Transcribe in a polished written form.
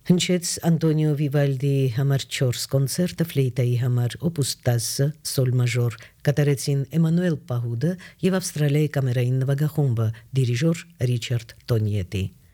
Հնչեց Անտոնիո Վիվալդիի համար 4 կոնցերտը ֆլեյտայի համար օպուս 10 սոլ մաժոր կատարեցին Էմանուել Պահուդը եւ Ավստրալիայի կամերային նվագախումբը դիրիժոր Ռիչարդ Տոնիետի